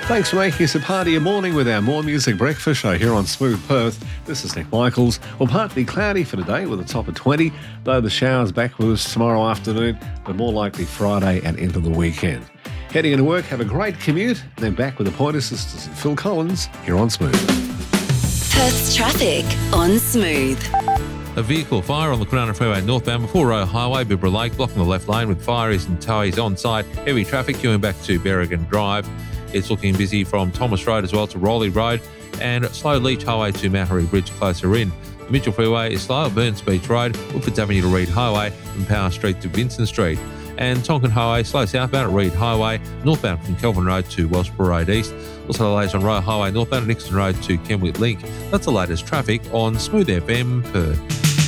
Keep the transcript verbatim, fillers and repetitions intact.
Thanks for making us a part of your morning with our More Music Breakfast show here on Smooth Perth. This is Nick Michaels. Well, partly cloudy for today with a top of twenty, though the showers back with us tomorrow afternoon, but more likely Friday and into the weekend. Heading into work, have a great commute, then back with the Pointer Sisters and Phil Collins here on Smooth. Perth's traffic on Smooth. A vehicle fire on the Kwinana Freeway northbound before Roe Highway, Bibra Lake, blocking the left lane with fireys and towies on site. Heavy traffic queuing back to Berrigan Drive. It's looking busy from Thomas Road as well to Rowley Road, and slow Leach Highway to Mattery Bridge closer in. The Mitchell Freeway is slow at Burns Beach Road, Woodfords Avenue to Reed Highway, and Power Street to Vincent Street. And Tonkin Highway slow southbound at Reed Highway, northbound from Kelvin Road to Wellsborough Road East. Also delays on Roe Highway northbound at Nixon Road to Kenwood Link. That's the latest traffic on Smooth F M Perth.